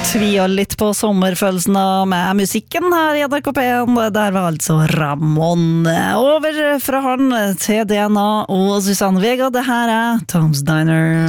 Tvia litt på sommerfølelsen med musikken her i NRK P1. Der var altså Ramón. Over fra han til DNA og Susanne Vega. Det her Tom's Diner.